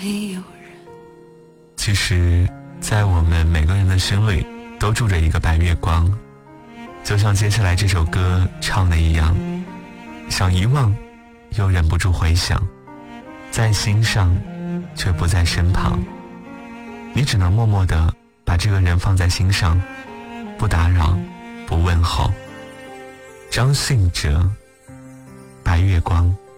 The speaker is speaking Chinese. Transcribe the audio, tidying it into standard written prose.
没有人。 其实在我们每个人的心里都住着一个白月光，就像接下来这首歌唱的一样，想遗忘又忍不住回想，在心上却不在身旁，你只能默默地把这个人放在心上，不打扰，不问候。张信哲，白月光。